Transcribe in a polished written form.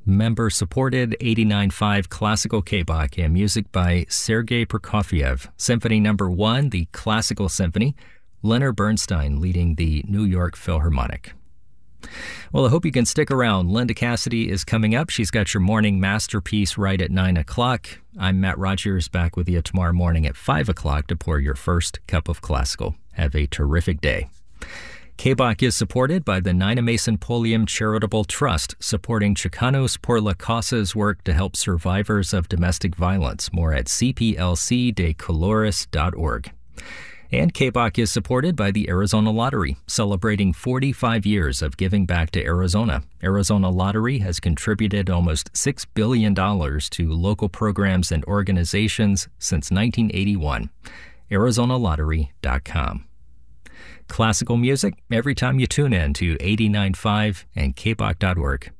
Member-supported 89.5 classical K-Bach and music by Sergei Prokofiev. Symphony No. 1, the Classical Symphony. Leonard Bernstein leading the New York Philharmonic. Well, I hope you can stick around. Linda Cassidy is coming up. She's got your morning masterpiece right at 9 o'clock. I'm Matt Rogers, back with you tomorrow morning at 5 o'clock to pour your first cup of classical. Have a terrific day. K-Bach is supported by the Nina Mason Pulliam Charitable Trust, supporting Chicanos por la Causa's work to help survivors of domestic violence. More at cplcdecolores.org. And K-Bach is supported by the Arizona Lottery, celebrating 45 years of giving back to Arizona. Arizona Lottery has contributed almost $6 billion to local programs and organizations since 1981. ArizonaLottery.com. Classical music every time you tune in to 89.5 and kbach.org.